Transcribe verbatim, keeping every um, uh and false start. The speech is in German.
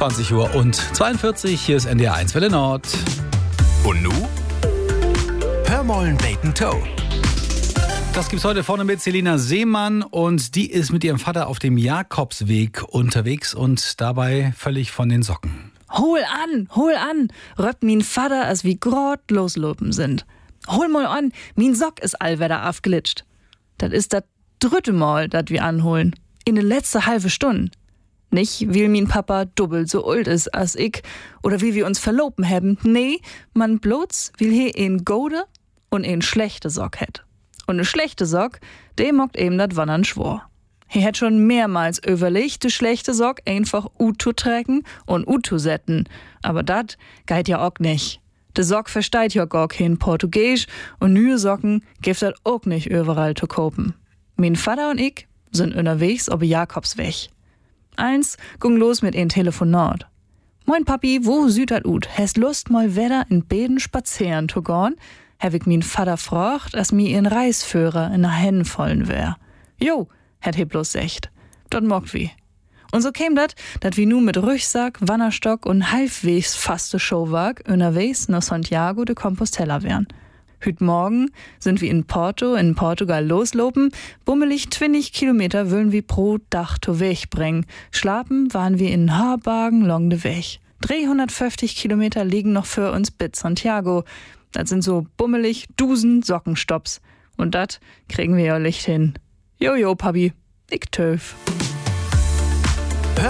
zwanzig Uhr und zweiundvierzig. Hier ist N D R eins Welle Nord. Und nu? Hör mollen Bacon Toe. Das gibt's heute vorne mit Selina Seemann und die ist mit ihrem Vater auf dem Jakobsweg unterwegs und dabei völlig von den Socken. Hol an, hol an, röppt min Vater, als wie grad loslopen sind. Hol mal an, min Sock ist allwetter aufglitscht. Das ist das dritte Mal, dat wir anholen. In de letzte halbe Stunde. Nicht, weil min Papa doppelt so alt ist als ich oder wie wir uns verloben haben. Nee, man bloß will hier ein gode und ein schlechte Sock hätt. Und ne schlechte Sock, der mockt eben dat Wandern schwor. Er hat schon mehrmals überlegt, de schlechte Sock einfach ut zu trecken und ut zu setzen. Aber dat geht ja auch nicht. De Sock versteht ja gar kein Portugiesisch und neue Socken gibt dat auch nicht überall zu kaufen. Mein Vater und ich sind unterwegs auf Jakobsweg. Eins ging los mit ein Telefonat. Moin Papi, wo süd dat ut? Hast Lust mal wieder in Beden spazieren zu gehen? Hab ich min Vater fragt, als mi ihren Reisführer in der Hennen vollen wär. Jo, hat he bloß secht. Dat mogt wie. Und so käm dat, dat wir nu mit Rüchsack, Wannerstock und halbwegs faste Showwag unterwegs nach Santiago de Compostela wären. Hüt morgen sind wir in Porto, in Portugal loslopen. Bummelig zwanzig Kilometer wollen wir pro Dach to Weg bringen. Schlapen waren wir in Haarbagen long de Weg. dreihundertfünfzig Kilometer liegen noch für uns bis Santiago. Das sind so bummelig Dusen Sockenstopps. Und dat kriegen wir ja Licht hin. Jojo, Papi, ich töf.